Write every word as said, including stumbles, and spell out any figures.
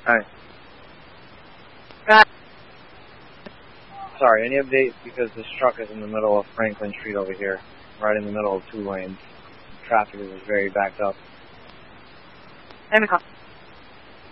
Hi. Uh, Sorry, any update? Because this truck is in the middle of Franklin Street over here, right in the middle of two lanes. Traffic is very backed up. Let me call.